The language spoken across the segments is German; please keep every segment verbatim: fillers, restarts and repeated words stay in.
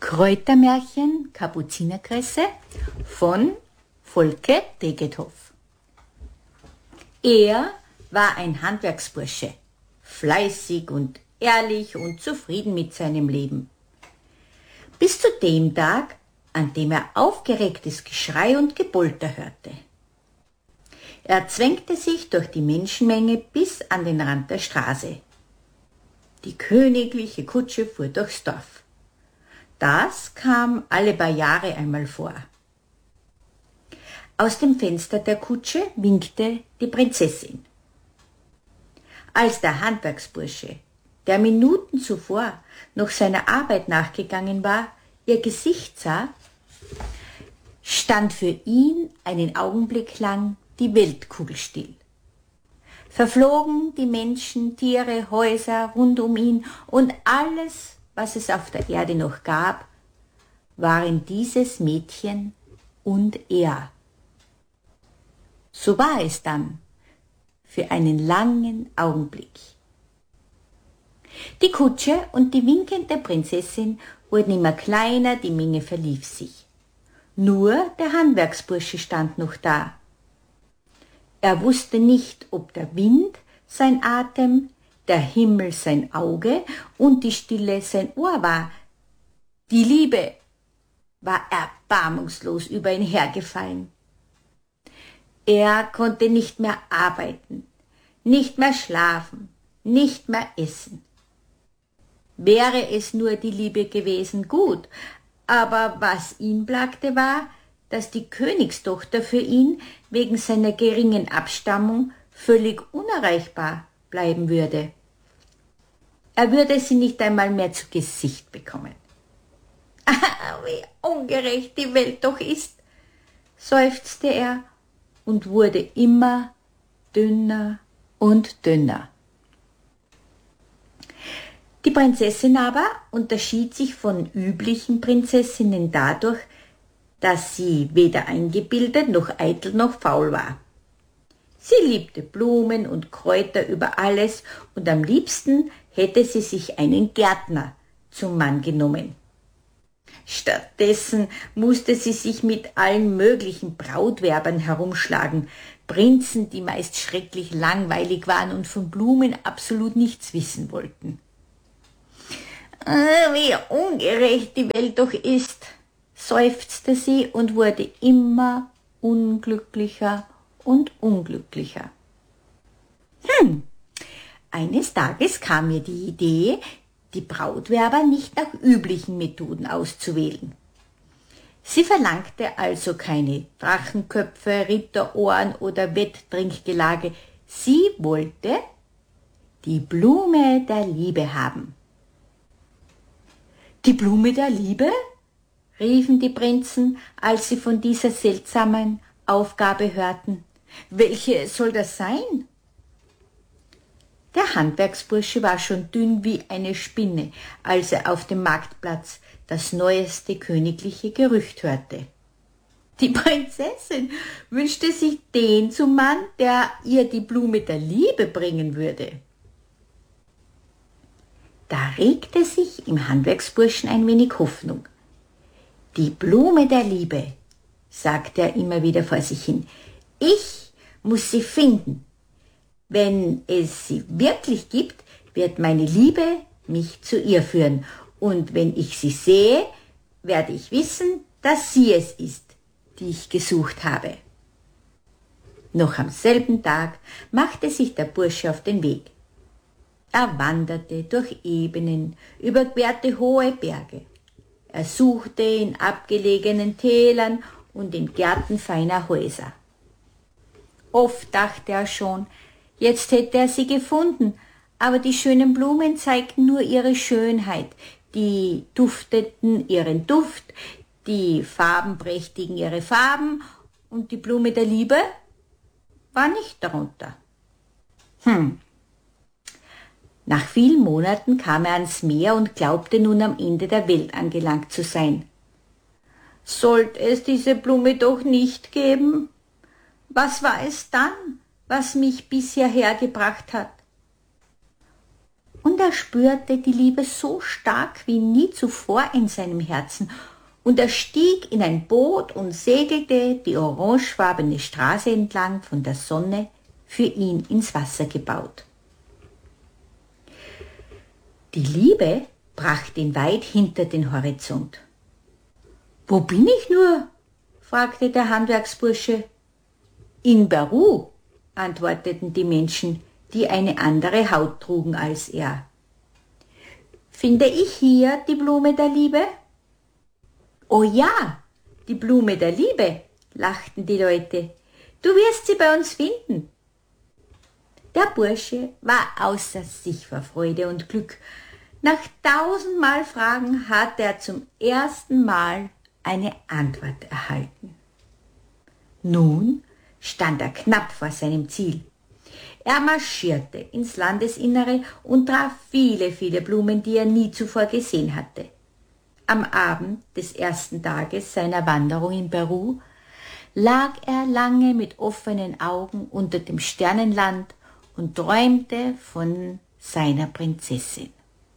Kräutermärchen Kapuzinerkresse von Volker Tegethoff. Er war ein Handwerksbursche, fleißig und ehrlich und zufrieden mit seinem Leben. Bis zu dem Tag, an dem er aufgeregtes Geschrei und Gepolter hörte. Er zwängte sich durch die Menschenmenge bis an den Rand der Straße. Die königliche Kutsche fuhr durchs Dorf. Das kam alle paar Jahre einmal vor. Aus dem Fenster der Kutsche winkte die Prinzessin. Als der Handwerksbursche, der Minuten zuvor noch seiner Arbeit nachgegangen war, ihr Gesicht sah, stand für ihn einen Augenblick lang die Weltkugel still. Verflogen die Menschen, Tiere, Häuser rund um ihn und alles, was es auf der Erde noch gab, waren dieses Mädchen und er. So war es dann für einen langen Augenblick. Die Kutsche und die winkende Prinzessin wurden immer kleiner, die Menge verlief sich. Nur der Handwerksbursche stand noch da. Er wusste nicht, ob der Wind sein Atem, der Himmel sein Auge und die Stille sein Ohr war. Die Liebe war erbarmungslos über ihn hergefallen. Er konnte nicht mehr arbeiten, nicht mehr schlafen, nicht mehr essen. Wäre es nur die Liebe gewesen, gut, aber was ihn plagte war, dass die Königstochter für ihn wegen seiner geringen Abstammung völlig unerreichbar bleiben würde. Er würde sie nicht einmal mehr zu Gesicht bekommen. Ah, wie ungerecht die Welt doch ist, seufzte er und wurde immer dünner und dünner. Die Prinzessin aber unterschied sich von üblichen Prinzessinnen dadurch, dass sie weder eingebildet noch eitel noch faul war. Sie liebte Blumen und Kräuter über alles und am liebsten hätte sie sich einen Gärtner zum Mann genommen. Stattdessen musste sie sich mit allen möglichen Brautwerbern herumschlagen, Prinzen, die meist schrecklich langweilig waren und von Blumen absolut nichts wissen wollten. Ah, wie ungerecht die Welt doch ist, seufzte sie und wurde immer unglücklicher und unglücklicher. Hm, eines Tages kam mir die Idee, die Brautwerber nicht nach üblichen Methoden auszuwählen. Sie verlangte also keine Drachenköpfe, Ritterohren oder Wetttrinkgelage. Sie wollte die Blume der Liebe haben. Die Blume der Liebe? Riefen die Prinzen, als sie von dieser seltsamen Aufgabe hörten. Welche soll das sein? Der Handwerksbursche war schon dünn wie eine Spinne, als er auf dem Marktplatz das neueste königliche Gerücht hörte. Die Prinzessin wünschte sich den zum Mann, der ihr die Blume der Liebe bringen würde. Da regte sich im Handwerksburschen ein wenig Hoffnung. Die Blume der Liebe, sagte er immer wieder vor sich hin. Ich muss sie finden. Wenn es sie wirklich gibt, wird meine Liebe mich zu ihr führen. Und wenn ich sie sehe, werde ich wissen, dass sie es ist, die ich gesucht habe. Noch am selben Tag machte sich der Bursche auf den Weg. Er wanderte durch Ebenen, überquerte hohe Berge. Er suchte in abgelegenen Tälern und in Gärten feiner Häuser. Oft dachte er schon, jetzt hätte er sie gefunden, aber die schönen Blumen zeigten nur ihre Schönheit, die dufteten ihren Duft, die farbenprächtigen ihre Farben und die Blume der Liebe war nicht darunter. Hm. Nach vielen Monaten kam er ans Meer und glaubte nun am Ende der Welt angelangt zu sein. Sollte es diese Blume doch nicht geben? Was war es dann, was mich bis hierher gebracht hat? und er spürte die Liebe so stark wie nie zuvor in seinem Herzen, und er stieg in ein Boot und segelte die orangefarbene Straße entlang, von der Sonne für ihn ins Wasser gebaut. Die Liebe brachte ihn weit hinter den Horizont. »Wo bin ich nur?« fragte der Handwerksbursche. »In Peru«, antworteten die Menschen, die eine andere Haut trugen als er. »Finde ich hier die Blume der Liebe?« »Oh ja, die Blume der Liebe«, lachten die Leute. »Du wirst sie bei uns finden.« Der Bursche war außer sich vor Freude und Glück. Nach tausendmal Fragen hatte er zum ersten Mal eine Antwort erhalten. Nun stand er knapp vor seinem Ziel. Er marschierte ins Landesinnere und traf viele, viele Blumen, die er nie zuvor gesehen hatte. Am Abend des ersten Tages seiner Wanderung in Peru lag er lange mit offenen Augen unter dem Sternenland und träumte von seiner Prinzessin.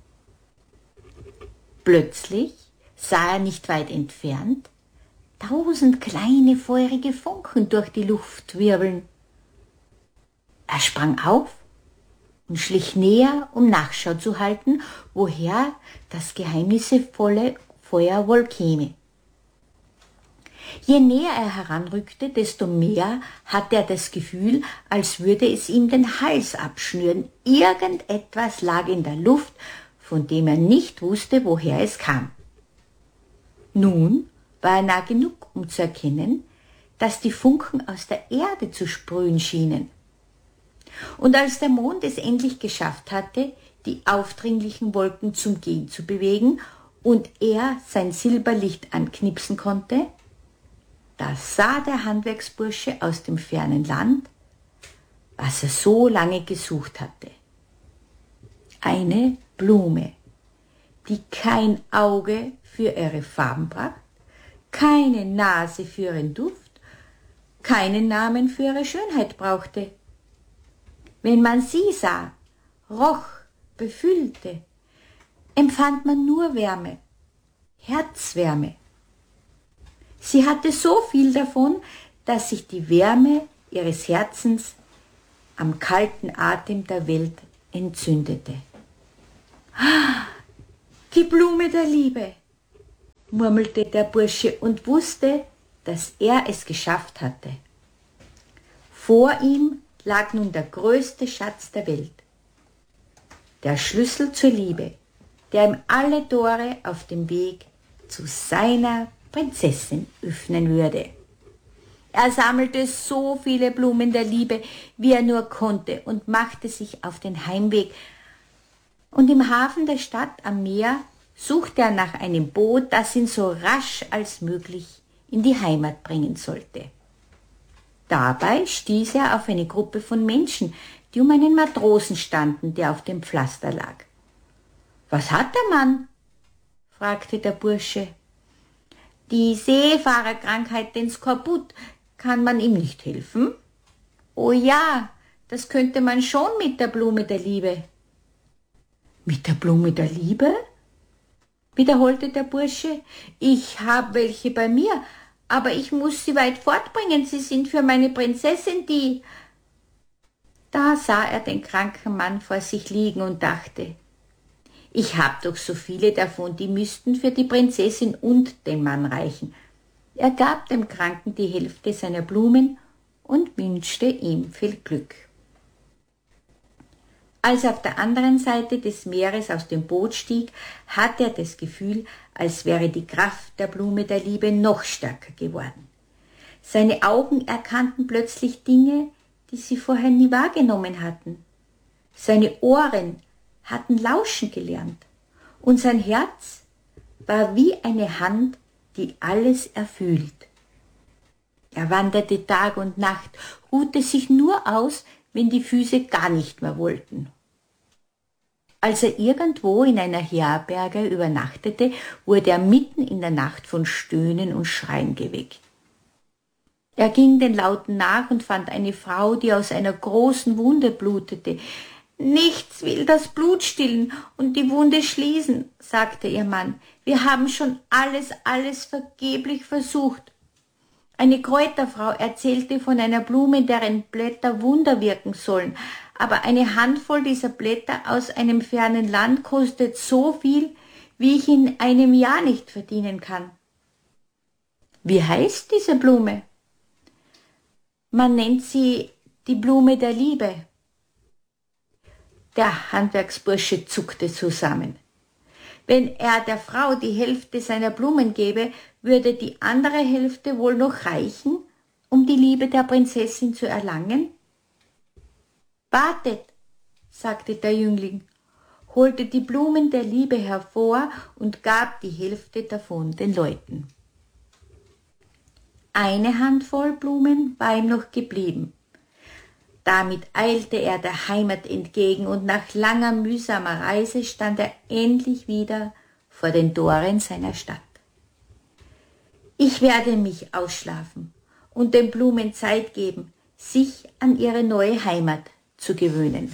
Plötzlich sah er nicht weit entfernt tausend kleine feurige Funken durch die Luft wirbeln. Er sprang auf und schlich näher, um Nachschau zu halten, woher das geheimnisvolle Feuer wohl käme. Je näher er heranrückte, desto mehr hatte er das Gefühl, als würde es ihm den Hals abschnüren. Irgendetwas lag in der Luft, von dem er nicht wusste, woher es kam. Nun war er nah genug, um zu erkennen, dass die Funken aus der Erde zu sprühen schienen. Und als der Mond es endlich geschafft hatte, die aufdringlichen Wolken zum Gehen zu bewegen und er sein Silberlicht anknipsen konnte, da sah der Handwerksbursche aus dem fernen Land, was er so lange gesucht hatte. Eine Blume, die kein Auge für ihre Farben brachte, keine Nase für ihren Duft, keinen Namen für ihre Schönheit brauchte. Wenn man sie sah, roch, befühlte, empfand man nur Wärme, Herzwärme. Sie hatte so viel davon, dass sich die Wärme ihres Herzens am kalten Atem der Welt entzündete. »Ah, die Blume der Liebe«, murmelte der Bursche und wusste, dass er es geschafft hatte. Vor ihm lag nun der größte Schatz der Welt, der Schlüssel zur Liebe, der ihm alle Tore auf dem Weg zu seiner Prinzessin öffnen würde. Er sammelte so viele Blumen der Liebe, wie er nur konnte, und machte sich auf den Heimweg. Und im Hafen der Stadt am Meer suchte er nach einem Boot, das ihn so rasch als möglich in die Heimat bringen sollte. Dabei stieß er auf eine Gruppe von Menschen, die um einen Matrosen standen, der auf dem Pflaster lag. »Was hat der Mann?« fragte der Bursche. »Die Seefahrerkrankheit, den Skorbut. Kann man ihm nicht helfen?« »Oh ja, das könnte man schon mit der Blume der Liebe.« »Mit der Blume der Liebe?« wiederholte der Bursche. »Ich habe welche bei mir, aber ich muss sie weit fortbringen. Sie sind für meine Prinzessin die...« Da sah er den kranken Mann vor sich liegen und dachte, ich hab doch so viele davon, die müssten für die Prinzessin und den Mann reichen. Er gab dem Kranken die Hälfte seiner Blumen und wünschte ihm viel Glück. Als er auf der anderen Seite des Meeres aus dem Boot stieg, hatte er das Gefühl, als wäre die Kraft der Blume der Liebe noch stärker geworden. Seine Augen erkannten plötzlich Dinge, die sie vorher nie wahrgenommen hatten. Seine Ohren hatten lauschen gelernt und sein Herz war wie eine Hand, die alles erfühlt. Er wanderte Tag und Nacht, ruhte sich nur aus, wenn die Füße gar nicht mehr wollten. Als er irgendwo in einer Herberge übernachtete, wurde er mitten in der Nacht von Stöhnen und Schreien geweckt. Er ging den Lauten nach und fand eine Frau, die aus einer großen Wunde blutete. Nichts will das Blut stillen und die Wunde schließen, sagte ihr Mann. Wir haben schon alles, alles vergeblich versucht. Eine Kräuterfrau erzählte von einer Blume, deren Blätter Wunder wirken sollen, aber eine Handvoll dieser Blätter aus einem fernen Land kostet so viel, wie ich in einem Jahr nicht verdienen kann. Wie heißt diese Blume? Man nennt sie die Blume der Liebe. Der Handwerksbursche zuckte zusammen. Wenn er der Frau die Hälfte seiner Blumen gäbe, würde die andere Hälfte wohl noch reichen, um die Liebe der Prinzessin zu erlangen? Wartet, sagte der Jüngling, holte die Blumen der Liebe hervor und gab die Hälfte davon den Leuten. Eine Handvoll Blumen war ihm noch geblieben. Damit eilte er der Heimat entgegen und nach langer mühsamer Reise stand er endlich wieder vor den Toren seiner Stadt. Ich werde mich ausschlafen und den Blumen Zeit geben, sich an ihre neue Heimat zu gewöhnen.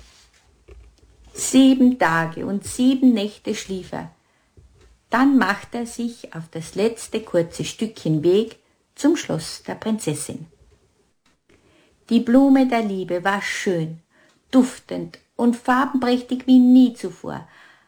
Sieben Tage und sieben Nächte schlief er. Dann machte er sich auf das letzte kurze Stückchen Weg zum Schloss der Prinzessin. Die Blume der Liebe war schön, duftend und farbenprächtig wie nie zuvor.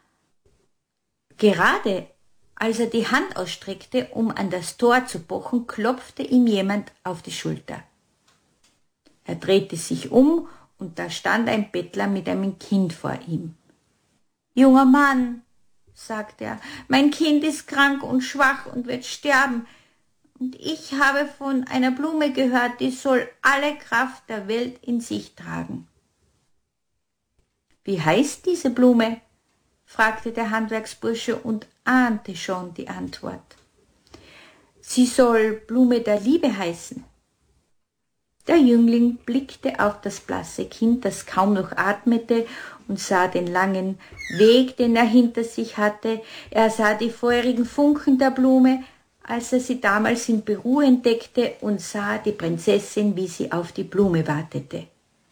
Gerade als er die Hand ausstreckte, um an das Tor zu pochen, klopfte ihm jemand auf die Schulter. Er drehte sich um und da stand ein Bettler mit einem Kind vor ihm. »Junger Mann«, sagte er, »mein Kind ist krank und schwach und wird sterben. Und ich habe von einer Blume gehört, die soll alle Kraft der Welt in sich tragen.« »Wie heißt diese Blume?« fragte der Handwerksbursche und ahnte schon die Antwort. »Sie soll Blume der Liebe heißen.« Der Jüngling blickte auf das blasse Kind, das kaum noch atmete, und sah den langen Weg, den er hinter sich hatte. Er sah die feurigen Funken der Blume, als er sie damals in Peru entdeckte, und sah die Prinzessin, wie sie auf die Blume wartete.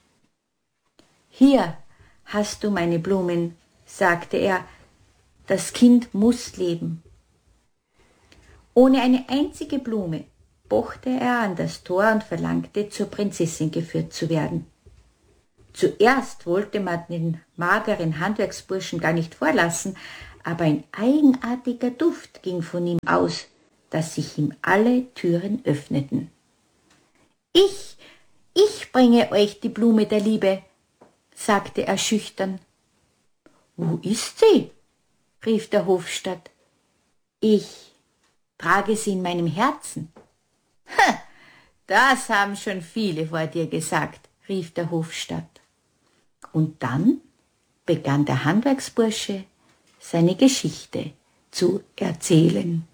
»Hier hast du meine Blumen«, sagte er, »das Kind muss leben.« Ohne eine einzige Blume pochte er an das Tor und verlangte, zur Prinzessin geführt zu werden. Zuerst wollte man den mageren Handwerksburschen gar nicht vorlassen, aber ein eigenartiger Duft ging von ihm aus, dass sich ihm alle Türen öffneten. »Ich, ich bringe euch die Blume der Liebe«, sagte er schüchtern. »Wo ist sie?« rief der Hofstaat. »Ich trage sie in meinem Herzen.« »Ha, das haben schon viele vor dir gesagt«, rief der Hofstaat. Und dann begann der Handwerksbursche seine Geschichte zu erzählen.